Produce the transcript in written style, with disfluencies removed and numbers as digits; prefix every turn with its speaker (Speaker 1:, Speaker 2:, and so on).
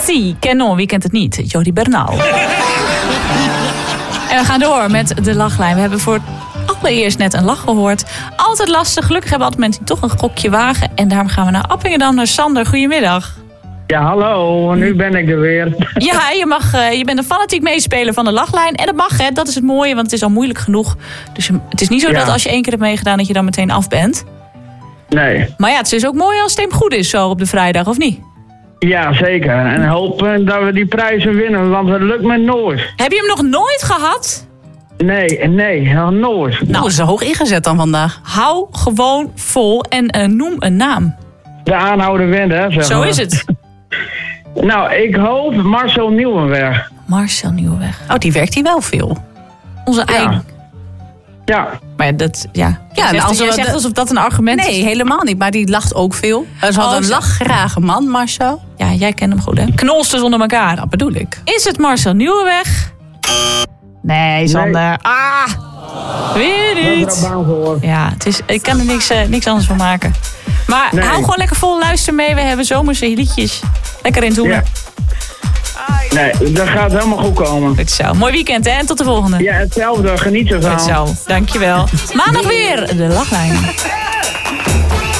Speaker 1: Si, Canon, wie kent het niet? Jody Bernal. En we gaan door met de lachlijn. We hebben voor allereerst net een lach gehoord. Altijd lastig. Gelukkig hebben altijd mensen die toch een gokje wagen. En daarom gaan we naar Appingedam, naar Sander. Goedemiddag.
Speaker 2: Ja, hallo. Nu ben ik er weer.
Speaker 1: Ja, je bent een fanatiek meespeler van de lachlijn. En dat mag, hè. Dat is het mooie, want het is al moeilijk genoeg. Dus het is niet zo dat als je 1 keer hebt meegedaan dat je dan meteen af bent.
Speaker 2: Nee.
Speaker 1: Maar ja, het is ook mooi als het hem goed is zo op de vrijdag, of niet?
Speaker 2: Ja, zeker. En hopen dat we die prijzen winnen, want het lukt me nooit.
Speaker 1: Heb je hem nog nooit gehad?
Speaker 2: Nee, nog nooit.
Speaker 3: Nou, is er hoog ingezet dan vandaag.
Speaker 1: Hou gewoon vol en noem een naam.
Speaker 2: De aanhouder wint, hè. Zeg
Speaker 1: Zo
Speaker 2: maar.
Speaker 1: is het.
Speaker 2: Nou, ik hoop Marcel Nieuwenweg.
Speaker 1: Marcel Nieuwenweg.
Speaker 3: Oh, die werkt hier wel veel.
Speaker 1: Onze eigen.
Speaker 2: Ja.
Speaker 1: Maar dat, ja.
Speaker 3: Ja,
Speaker 1: Jij zegt alsof dat een argument is.
Speaker 3: Nee, helemaal niet. Maar die lacht ook veel. Hij is altijd een lachgrage man, Marcel.
Speaker 1: Ja, jij kent hem goed, hè? Knolsters onder elkaar.
Speaker 3: Dat bedoel ik.
Speaker 1: Is het Marcel Nieuwenweg? Nee, Sander. Ah! Weer
Speaker 2: Ik ben
Speaker 1: niet.
Speaker 2: er bang voor.
Speaker 1: Ja, ik kan er niks anders van maken. Maar hou gewoon lekker vol, luister mee. We hebben zomerse liedjes. Lekker in doen.
Speaker 2: Ja. Nee, dat gaat helemaal goed komen.
Speaker 1: Goed zo. Mooi weekend, hè? En tot de volgende.
Speaker 2: Ja, hetzelfde. Geniet ervan.
Speaker 1: Goed zo. Dankjewel. Maandag weer de lachlijn.